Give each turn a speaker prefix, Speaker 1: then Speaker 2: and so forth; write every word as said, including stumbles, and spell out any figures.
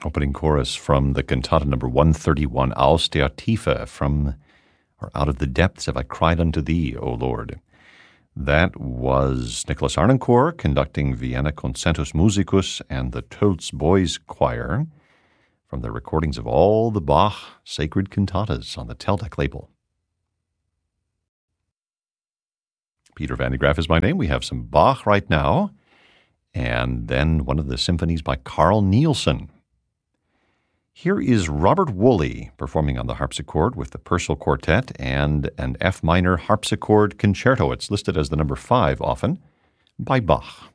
Speaker 1: Opening chorus from the cantata number one thirty-one, Aus der Tiefe, from or out of the depths have I cried unto thee, O Lord. That was Nicholas Arnoncourt conducting Vienna Concentus Musicus and the Tölz Boys Choir from the recordings of all the Bach sacred cantatas on the Teldec label. Peter Van de Graaff is my name. We have some Bach right now, and then one of the symphonies by Carl Nielsen. Here is Robert Woolley performing on the harpsichord with the Purcell Quartet and an F minor harpsichord concerto. It's listed as the number five often by Bach.